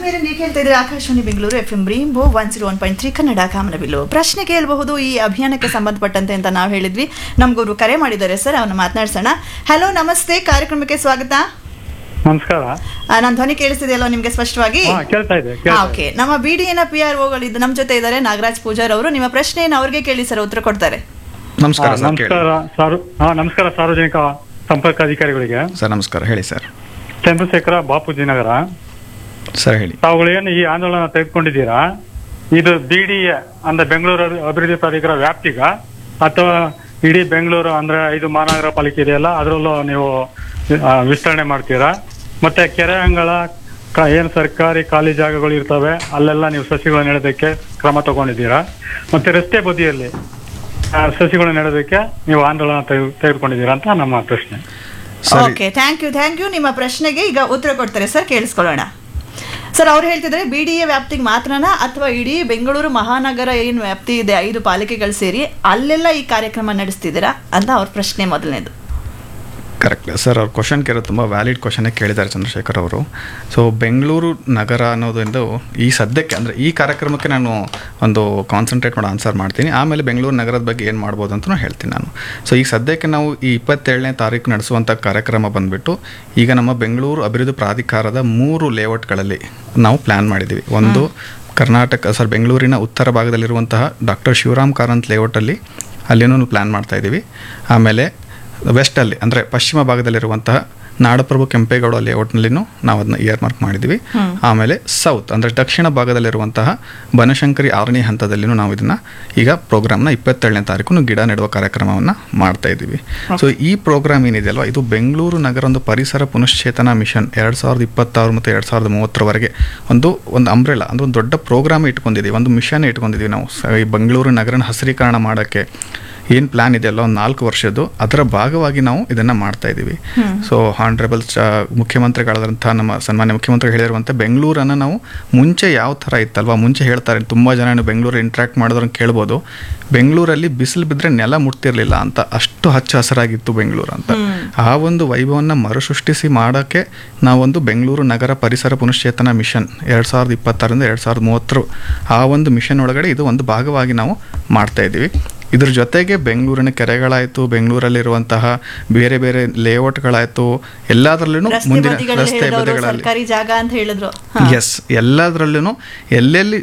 ಆತ್ಮೀಯರೇ, ನೀವು ಕೇಳ್ತಾ ಇದ್ರೆ ಆಕಾಶವಾಣಿ ಬೆಂಗಳೂರು FM ಬ್ರೀಂಬೋ 101.3 ಕನ್ನಡ ಕಾಮನಬಿಲ್ಲು. ಪ್ರಶ್ನೆ ಕೇಳಬಹುದು ಈ ಅಭಿಯಾನಕ್ಕೆ ಸಂಬಂಧಪಟ್ಟಂತೆ ಅಂತ ನಾವು ಹೇಳಿದ್ವಿ. ನಮ್ಗೊಬ್ರು ಕರೆ ಮಾಡಿದ್ದಾರೆ ಸರ್, ಅವನ್ನ ಮಾತನಾಡ್ಸೋಣ. ಹಲೋ, ನಮಸ್ತೆ, ಕಾರ್ಯಕ್ರಮಕ್ಕೆ ಸ್ವಾಗತ. ನಮಸ್ಕಾರ. ನನ್ನ ಧ್ವನಿ ಕೇಳಿಸ್ತಿದೆಯಲ್ಲ ನಿಮ್ಗೆ ಸ್ಪಷ್ಟವಾಗಿ? ಕೇಳ್ತಾ ಇದೆ. ಓಕೆ, ನಮ್ಮ BDN PROಗಳಿದ್ದು ನಮ್ಮ ಜೊತೆ ಇದ್ದಾರೆ ನಾಗರಾಜ್ ಪೂಜಾರ್ ಅವರು. ನಿಮ್ಮ ಪ್ರಶ್ನೆಯನ್ನು ಅವ್ರಿಗೆ ಕೇಳಿ ಸರ್, ಉತ್ತರ ಕೊಡ್ತಾರೆ. ನಮಸ್ಕಾರ. ನಮಸ್ಕಾರ ಸಾರ್ವಜನಿಕ ಸಂಪರ್ಕ ಅಧಿಕಾರಿಗಳಿಗೆ. ಸರ್ ನಮಸ್ಕಾರ, ಹೇಳಿ ಸರ್. ಚಂದ್ರಶೇಖರ, ಬಾಪೂಜಿ ನಗರ. ಸರ್ ಹೇಳಿ. ತಾವುಗಳೇನು ಈ ಆಂದೋಲನ ತೆಗೆದುಕೊಂಡಿದ್ದೀರಾ, ಇದು BDA ಅಂದ್ರೆ ಬೆಂಗಳೂರು ಅಭಿವೃದ್ಧಿ ಪ್ರಾಧಿಕಾರ ವ್ಯಾಪ್ತಿಗ ಅಥವಾ ಇಡೀ ಬೆಂಗಳೂರು ಅಂದ್ರೆ 5 ಮಹಾನಗರ ಪಾಲಿಕೆ ಇದೆಯಲ್ಲ ಅದರಲ್ಲೂ ನೀವು ವಿಸ್ತರಣೆ ಮಾಡ್ತೀರಾ? ಮತ್ತೆ ಕೆರೆ ಅಂಗಳ ಏನು ಸರ್ಕಾರಿ ಖಾಲಿ ಜಾಗಗಳು ಇರ್ತವೆ ಅಲ್ಲೆಲ್ಲ ನೀವು ಸಸಿಗಳು ನೆಡೋದಕ್ಕೆ ಕ್ರಮ ತಗೊಂಡಿದ್ದೀರಾ? ಮತ್ತೆ ರಸ್ತೆ ಬದಿಯಲ್ಲಿ ಸಸಿಗಳು ನೆಡೋದಕ್ಕೆ ನೀವು ಆಂದೋಲನ ತೆಗೆದುಕೊಂಡಿದ್ದೀರಾ ಅಂತ ನಮ್ಮ ಪ್ರಶ್ನೆ. Okay, thank you. ನಿಮ್ಮ ಪ್ರಶ್ನೆಗೆ ಈಗ ಉತ್ತರ ಕೊಡ್ತಾರೆ ಸರ್, ಕೇಳಿಸ್ಕೊಳ್ಳೋಣ. ಸರ್, ಅವ್ರು ಹೇಳ್ತಿದ್ದಾರೆ BDA ವ್ಯಾಪ್ತಿಗೆ ಮಾತ್ರನಾ ಅಥವಾ ಇಡೀ ಬೆಂಗಳೂರು ಮಹಾನಗರ ಏನು ವ್ಯಾಪ್ತಿ ಇದೆ 5 ಪಾಲಿಕೆಗಳು ಸೇರಿ ಅಲ್ಲೆಲ್ಲ ಈ ಕಾರ್ಯಕ್ರಮ ನಡೆಸ್ತಿದ್ದೀರಾ ಅಂತ ಅವ್ರ ಪ್ರಶ್ನೆ ಮೊದಲನೇದು. ಕರೆಕ್ಟ್ ಸರ್, ಅವ್ರ ಕ್ವಶನ್ ಕೇಳೋದು ತುಂಬ ವ್ಯಾಲಿಡ್ ಕ್ವಶನ್ನೇ ಕೇಳಿದ್ದಾರೆ ಚಂದ್ರಶೇಖರ್ ಅವರು. ಸೊ ಬೆಂಗಳೂರು ನಗರ ಅನ್ನೋದೊಂದು ಈ ಸದ್ಯಕ್ಕೆ ಅಂದರೆ ಈ ಕಾರ್ಯಕ್ರಮಕ್ಕೆ ನಾನು ಒಂದು ಕಾನ್ಸಂಟ್ರೇಟ್ ಮಾಡಿ ಆನ್ಸರ್ ಮಾಡ್ತೀನಿ. ಆಮೇಲೆ ಬೆಂಗಳೂರು ನಗರದ ಬಗ್ಗೆ ಏನು ಮಾಡ್ಬೋದು ಅಂತಲೂ ಹೇಳ್ತೀನಿ ನಾನು. ಸೊ ಈಗ ಸದ್ಯಕ್ಕೆ ನಾವು ಈ 27ನೇ ತಾರೀಕು ನಡೆಸುವಂಥ ಕಾರ್ಯಕ್ರಮ ಬಂದುಬಿಟ್ಟು ಈಗ ನಮ್ಮ ಬೆಂಗಳೂರು ಅಭಿವೃದ್ಧಿ ಪ್ರಾಧಿಕಾರದ 3 ಲೇಔಟ್ಗಳಲ್ಲಿ ನಾವು ಪ್ಲ್ಯಾನ್ ಮಾಡಿದ್ದೀವಿ. ಒಂದು ಬೆಂಗಳೂರಿನ ಉತ್ತರ ಭಾಗದಲ್ಲಿರುವಂತಹ ಡಾಕ್ಟರ್ ಶಿವರಾಮ್ ಕಾರಂತ್ ಲೇಔಟಲ್ಲಿ ಅಲ್ಲಿನೂ ಪ್ಲ್ಯಾನ್ ಮಾಡ್ತಾಯಿದ್ದೀವಿ. ಆಮೇಲೆ ವೆಸ್ಟಲ್ಲಿ ಅಂದರೆ ಪಶ್ಚಿಮ ಭಾಗದಲ್ಲಿರುವಂತಹ ನಾಡಪ್ರಭು ಕೆಂಪೇಗೌಡ ಲೇಔಟ್ನಲ್ಲಿನೂ ನಾವು ಅದನ್ನ ಇಯರ್ ಮಾರ್ಕ್ ಮಾಡಿದ್ದೀವಿ. ಆಮೇಲೆ ಸೌತ್ ಅಂದರೆ ದಕ್ಷಿಣ ಭಾಗದಲ್ಲಿರುವಂತಹ ಬನಶಂಕರಿ 6ನೇ ಹಂತದಲ್ಲಿನೂ ನಾವು ಇದನ್ನು ಈಗ ಪ್ರೋಗ್ರಾಮ್ನ 27ನೇ ತಾರೀಕು ಗಿಡ ನೆಡುವ ಕಾರ್ಯಕ್ರಮವನ್ನು ಮಾಡ್ತಾ ಇದ್ದೀವಿ. ಸೊ ಈ ಪ್ರೋಗ್ರಾಮ್ ಏನಿದೆಯಲ್ವ, ಇದು ಬೆಂಗಳೂರು ನಗರ ಒಂದು ಪರಿಸರ ಪುನಶ್ಚೇತನಾ ಮಿಷನ್ 2026 ಮತ್ತು 2030 ಒಂದು ಅಂಬ್ರೆಲಾ ಅಂದರೆ ಒಂದು ದೊಡ್ಡ ಪ್ರೋಗ್ರಾಮ್ ಇಟ್ಕೊಂಡಿದ್ದೀವಿ, ಒಂದು ಮಿಷನ್ ಇಟ್ಕೊಂಡಿದ್ದೀವಿ ನಾವು. ಈ ಬೆಂಗಳೂರು ನಗರನ ಹಸಿರೀಕರಣ ಮಾಡೋಕ್ಕೆ ಏನು ಪ್ಲ್ಯಾನ್ ಇದೆಯಲ್ಲ ಒಂದು 4 ವರ್ಷದ್ದು, ಅದರ ಭಾಗವಾಗಿ ನಾವು ಇದನ್ನು ಮಾಡ್ತಾ ಇದ್ದೀವಿ. ಸೊ ಹಾನರೇಬಲ್ ಮುಖ್ಯಮಂತ್ರಿಗಳಾದಂಥ ನಮ್ಮ ಸನ್ಮಾನ್ಯ ಮುಖ್ಯಮಂತ್ರಿ ಹೇಳಿರುವಂತೆ ಬೆಂಗಳೂರನ್ನು ನಾವು ಮುಂಚೆ ಯಾವ ಥರ ಇತ್ತಲ್ವ, ಮುಂಚೆ ಹೇಳ್ತಾರೆ ತುಂಬ ಜನ ಬೆಂಗಳೂರು ಇಂಟ್ರ್ಯಾಕ್ಟ್ ಮಾಡಿದ್ರನ್ನ ಕೇಳ್ಬೋದು, ಬೆಂಗಳೂರಲ್ಲಿ ಬಿಸಿಲು ಬಿದ್ದರೆ ನೆಲ ಮುಟ್ತಿರ್ಲಿಲ್ಲ ಅಂತ, ಅಷ್ಟು ಹಚ್ಚ ಹಸಿರಾಗಿತ್ತು ಬೆಂಗಳೂರು ಅಂತ. ಆ ಒಂದು ವೈಭವವನ್ನು ಮರುಸೃಷ್ಟಿಸಿ ಮಾಡೋಕ್ಕೆ ನಾವೊಂದು ಬೆಂಗಳೂರು ನಗರ ಪರಿಸರ ಪುನಶ್ಚೇತನಾ ಮಿಷನ್ 2026ರಿಂದ 2030 ಆ ಒಂದು ಮಿಷನ್ ಒಳಗಡೆ ಇದು ಒಂದು ಭಾಗವಾಗಿ ನಾವು ಮಾಡ್ತಾ ಇದ್ದೀವಿ. ಇದ್ರ ಜೊತೆಗೆ ಬೆಂಗಳೂರಿನ ಕೆರೆಗಳಾಯಿತು, ಬೆಂಗಳೂರಲ್ಲಿರುವಂತಹ ಬೇರೆ ಬೇರೆ ಲೇಔಟ್ಗಳಾಯಿತು, ಎಲ್ಲದರಲ್ಲೂ ಮುಂದಿನ ರಸ್ತೆ ಬದಿಗಳಲ್ಲಿ ಎಲ್ಲದರಲ್ಲೂ ಎಲ್ಲೆಲ್ಲಿ